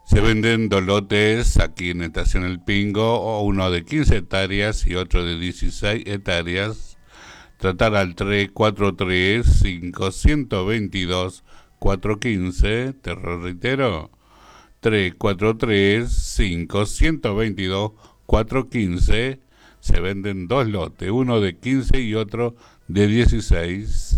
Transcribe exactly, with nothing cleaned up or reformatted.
Se venden dos lotes aquí en Estación El Pingo, o uno de quince hectáreas y otro de dieciséis hectáreas. Tratar al tres cuatro tres, cinco dos dos, cuatro uno cinco, te lo reitero, tres cuatro tres, cinco dos dos, cuatro uno cinco. Se venden dos lotes, uno de quince y otro de dieciséis.